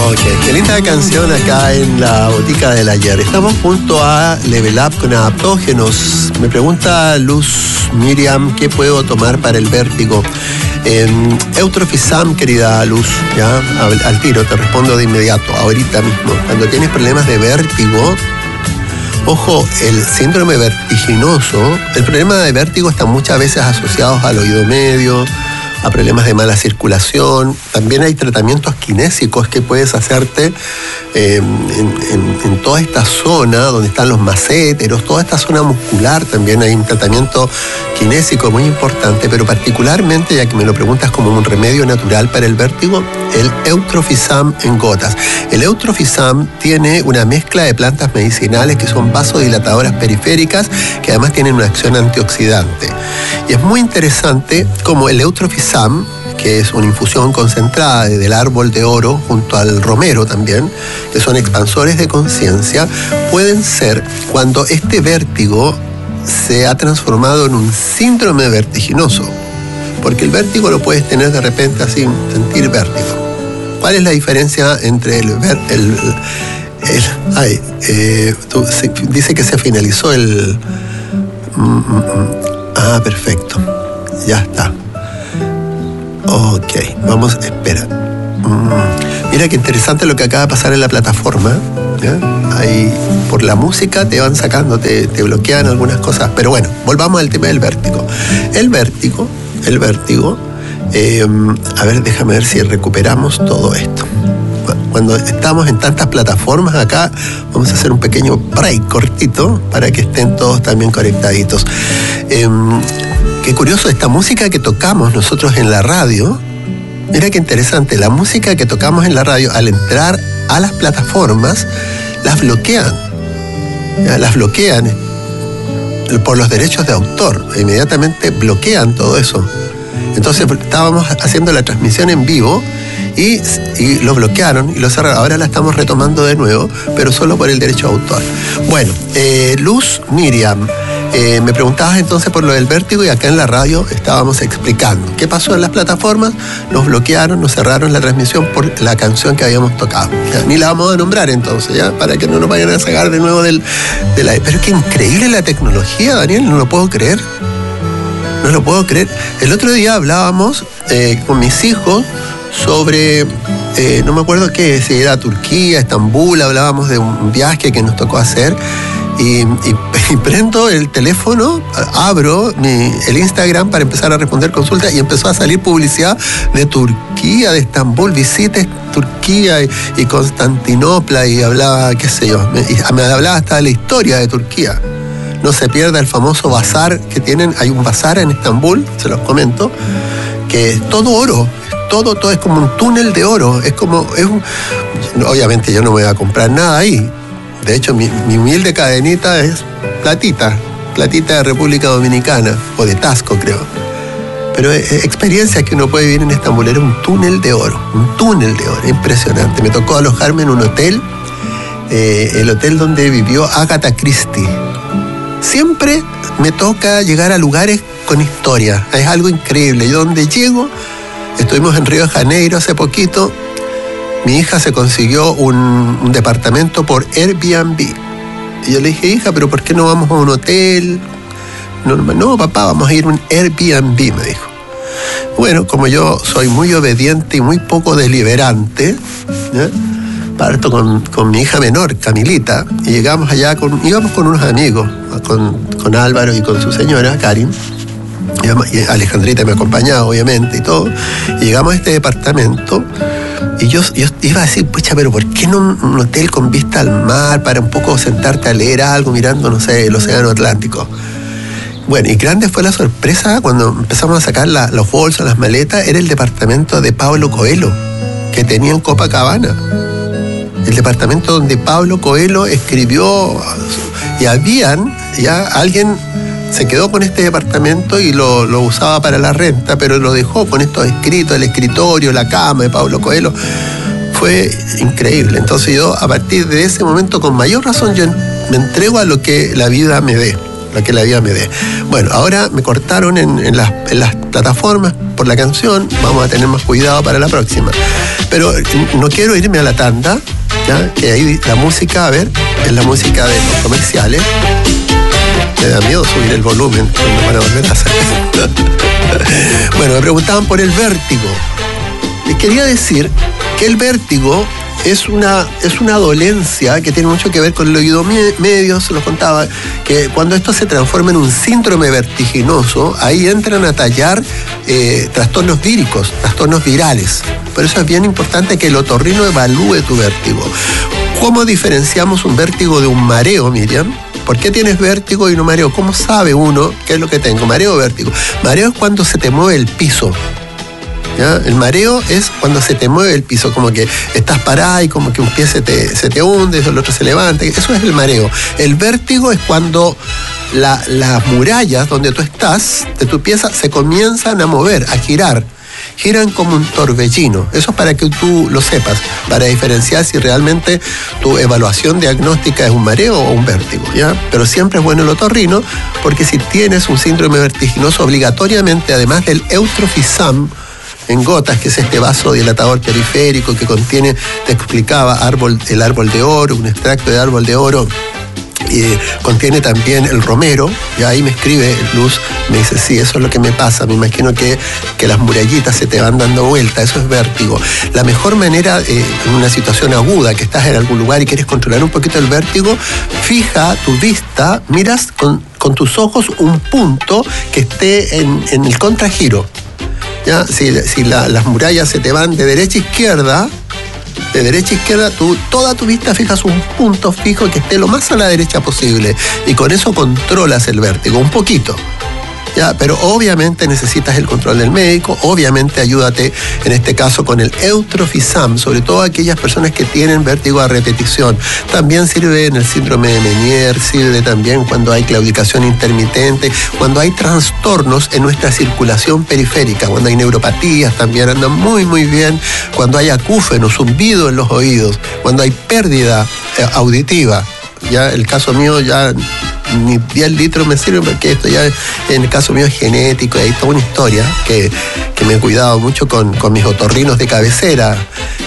Ok, qué linda canción acá en la botica del ayer. Estamos junto a Level Up con adaptógenos. Me pregunta Luz Miriam, ¿qué puedo tomar para el vértigo? Eutrofizam, querida Luz, ya al tiro, te respondo de inmediato, ahorita mismo. Cuando tienes problemas de vértigo, ojo, el síndrome vertiginoso, el problema de vértigo está muchas veces asociado al oído medio, a problemas de mala circulación. También hay tratamientos kinésicos que puedes hacerte en toda esta zona donde están los maséteros, toda esta zona muscular. También hay un tratamiento kinésico muy importante, pero particularmente, ya que me lo preguntas como un remedio natural para el vértigo, el Eutrofizam en gotas. El Eutrofizam tiene una mezcla de plantas medicinales que son vasodilatadoras periféricas, que además tienen una acción antioxidante. Y es muy interesante como el Eutrofizam, que es una infusión concentrada del árbol de oro junto al romero también, que son expansores de conciencia, pueden ser cuando este vértigo se ha transformado en un síndrome vertiginoso, porque el vértigo lo puedes tener de repente así, sentir vértigo. ¿Cuál es la diferencia entre dice que se finalizó el... Ah, perfecto. Ya está. Ok, vamos, espera. Mira qué interesante lo que acaba de pasar en la plataforma. ¿Ya? Ahí, por la música te van sacando, te bloquean algunas cosas. Pero bueno, volvamos al tema del vértigo. El vértigo, a ver, déjame ver si recuperamos todo esto. Cuando estamos en tantas plataformas acá, vamos a hacer un pequeño break cortito para que estén todos también conectaditos. Qué curioso, esta música que tocamos nosotros en la radio, mira qué interesante, la música que tocamos en la radio al entrar a las plataformas, las bloquean por los derechos de autor, inmediatamente bloquean todo eso. Entonces estábamos haciendo la transmisión en vivo y lo bloquearon y lo cerraron. Ahora la estamos retomando de nuevo, pero solo por el derecho de autor. Bueno, Luz Miriam, me preguntabas entonces por lo del vértigo y acá en la radio estábamos explicando qué pasó en las plataformas. Nos bloquearon, nos cerraron la transmisión por la canción que habíamos tocado. Ya, ni la vamos a nombrar entonces, ya, para que no nos vayan a sacar de nuevo de la... Pero qué increíble la tecnología, Daniel, no lo puedo creer. No lo puedo creer. El otro día hablábamos con mis hijos sobre, no me acuerdo qué, si era Turquía, Estambul, hablábamos de un viaje que nos tocó hacer y prendo el teléfono, abro el Instagram para empezar a responder consultas y empezó a salir publicidad de Turquía, de Estambul, visites Turquía y Constantinopla y hablaba, qué sé yo, me hablaba hasta de la historia de Turquía. No se pierda el famoso bazar que tienen. Hay un bazar en Estambul, se los comento, que es todo oro. Todo es como un túnel de oro. Obviamente yo no me voy a comprar nada ahí. De hecho, mi humilde cadenita es platita de República Dominicana, o de Tasco, creo. Pero experiencias que uno puede vivir en Estambul. Era un túnel de oro, impresionante. Me tocó alojarme en un hotel, el hotel donde vivió Agatha Christie. Siempre me toca llegar a lugares con historia. Es algo increíble. Yo donde llego, estuvimos en Río de Janeiro hace poquito, mi hija se consiguió un departamento por Airbnb. Y yo le dije, hija, ¿pero por qué no vamos a un hotel? No, papá, vamos a ir a un Airbnb, me dijo. Bueno, como yo soy muy obediente y muy poco deliberante, ¿ya? Parto con mi hija menor, Camilita, y llegamos allá, íbamos con unos amigos, con Álvaro y con su señora, Karin, y Alejandrita me acompañaba, obviamente, y todo, y llegamos a este departamento, y yo iba a decir, pucha, pero ¿por qué no un hotel con vista al mar, para un poco sentarte a leer algo, mirando, no sé, el océano Atlántico? Bueno, y grande fue la sorpresa cuando empezamos a sacar los bolsos, las maletas. Era el departamento de Paulo Coelho, que tenía en Copacabana. El departamento donde Pablo Coelho escribió, y alguien se quedó con este departamento y lo usaba para la renta, pero lo dejó con estos escritos, el escritorio, la cama de Pablo Coelho. Fue increíble. Entonces yo, a partir de ese momento, con mayor razón, yo me entrego a lo que la vida me dé. lo que la vida me dé. Bueno, ahora me cortaron en las plataformas por la canción, vamos a tener más cuidado para la próxima. Pero no quiero irme a la tanda, ¿ya? Que ahí la música, a ver, es la música de los comerciales. Me da miedo subir el volumen, no van a volver a hacer eso. Bueno, me preguntaban por el vértigo. Les quería decir que el vértigo es una dolencia que tiene mucho que ver con el oído medio, se lo contaba, que cuando esto se transforma en un síndrome vertiginoso, ahí entran a tallar trastornos víricos, trastornos virales. Por eso es bien importante que el otorrino evalúe tu vértigo. ¿Cómo diferenciamos un vértigo de un mareo, Miriam? ¿Por qué tienes vértigo y no mareo? ¿Cómo sabe uno qué es lo que tengo? ¿Mareo o vértigo? Mareo es cuando se te mueve el piso. ¿Ya? El mareo es cuando se te mueve el piso, como que estás parada y como que un pie se te hunde, el otro se levanta. Eso es el mareo. El vértigo es cuando las murallas donde tú estás, de tu pieza, se comienzan a mover, a girar. Giran como un torbellino. Eso es para que tú lo sepas, para diferenciar si realmente tu evaluación diagnóstica es un mareo o un vértigo, ¿ya? Pero siempre es bueno el otorrino, porque si tienes un síndrome vertiginoso, obligatoriamente, además del Eutrofizam en gotas, que es este vasodilatador periférico que contiene, te explicaba, el árbol de oro, un extracto de árbol de oro, contiene también el romero, y ahí me escribe Luz, me dice, sí, eso es lo que me pasa, me imagino que las murallitas se te van dando vuelta, eso es vértigo. La mejor manera, en una situación aguda, que estás en algún lugar y quieres controlar un poquito el vértigo, fija tu vista, miras con tus ojos un punto que esté en el contragiro. ¿Ya? Si las murallas se te van de derecha a izquierda, tú toda tu vista fijas un punto fijo que esté lo más a la derecha posible, y con eso controlas el vértigo un poquito. ¿Ya? Pero obviamente necesitas el control del médico, obviamente ayúdate en este caso con el Eutrofizam, sobre todo aquellas personas que tienen vértigo a repetición. También sirve en el síndrome de Meniere, sirve también cuando hay claudicación intermitente, cuando hay trastornos en nuestra circulación periférica, cuando hay neuropatías también andan muy muy bien, cuando hay acúfeno, zumbido en los oídos, cuando hay pérdida auditiva. Ya el caso mío ya ni 10 litros me sirven, porque esto ya en el caso mío es genético, y hay toda una historia que me he cuidado mucho con mis otorrinos de cabecera.